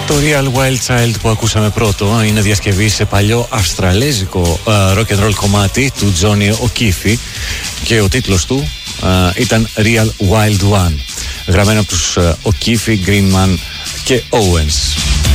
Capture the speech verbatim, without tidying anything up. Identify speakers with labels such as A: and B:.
A: Το Real Wild Child που ακούσαμε πρώτο είναι διασκευή σε παλιό αυστραλέζικο uh, rock and roll κομμάτι του Johnny O'Keefe και ο τίτλος του uh, ήταν Real Wild One, γραμμένο από τους uh, O'Keefe, Greenman και Owens.